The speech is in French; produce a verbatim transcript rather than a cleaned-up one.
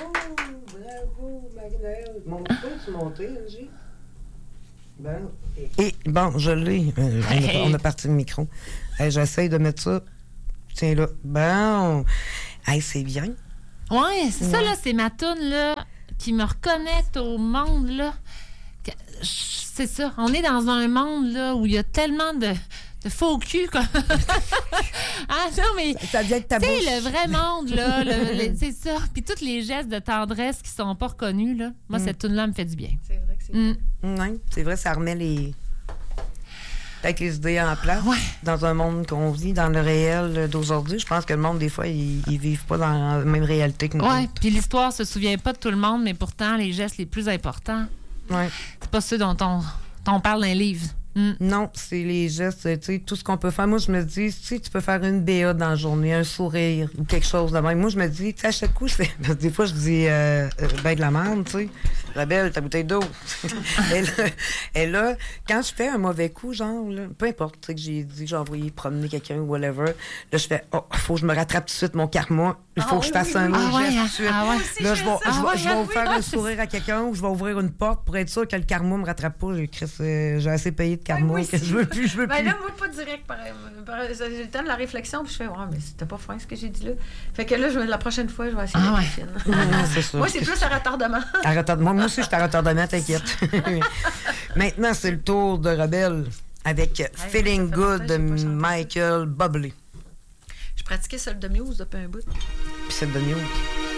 bravo, Marie-Noël. Monte-tu monter, Angie? Ben, et bon, je l'ai. Euh, on, a, on a parti le micro. Hey, j'essaye de mettre ça. Tiens là. Bon. Hey, c'est bien. Ouais, c'est ouais. ça, là. C'est ma toune, là, qui me reconnecte au monde, là. C'est ça. On est dans un monde, là, où il y a tellement de, de faux cul, quoi. Ah, non, mais. Ça vient de ta bouche. Tu sais, le vrai monde, là. le, le, c'est ça. Puis tous les gestes de tendresse qui sont pas reconnus, là. Moi, mm. cette toune-là me fait du bien. C'est vrai que c'est mm. Oui, c'est vrai, ça remet les. Avec les idées en place, ouais. dans un monde qu'on vit, dans le réel d'aujourd'hui. Je pense que le monde, des fois, ils, ils vivent pas dans la même réalité que nous. Oui, puis l'histoire se souvient pas de tout le monde, mais pourtant, les gestes les plus importants, ouais. c'est pas ceux dont on, dont on parle dans les livres. Mm. Non, c'est les gestes, tu sais, tout ce qu'on peut faire. Moi, je me dis, si tu peux faire une B A dans la journée, un sourire ou quelque chose de même. Moi, je me dis, tu sais, à chaque coup, c'est... des fois, je dis, euh, ben de la merde, tu sais. Rebelle, ta bouteille d'eau. et, là, et là, quand je fais un mauvais coup, genre, là, peu importe, tu sais, que j'ai dit que j'ai envoyé promener quelqu'un ou whatever, là, je fais, oh, il faut que je me rattrape tout de suite mon karma. Il faut ah, que je fasse oui, un oui. autre ah, geste ouais, tout de suite. Ah, ouais. Là, je vais, ah, je vais, ouais, je vais oui, faire oui, un sourire à quelqu'un ou je vais ouvrir une porte pour être sûr que le karma me rattrape pas. J'ai, euh, j'ai assez payé de karma. Ben, que je veux plus, je veux ben, plus. Là, moi, pas direct. Par, par, j'ai le temps de la réflexion, puis je fais, ouais, mais c'était pas fin ce que j'ai dit là. Fait que là, je, la prochaine fois, je vais essayer ah, d'être ouais. fine. Non, c'est ça. Moi, c'est plus à retardement. À retardement. Moi aussi, je suis à retardement, t'inquiète. Maintenant, c'est le tour de Rebelle avec hey, Feeling Good de Michael Bublé. Je pratiquais celle de Muse depuis un bout. Puis celle de Muse.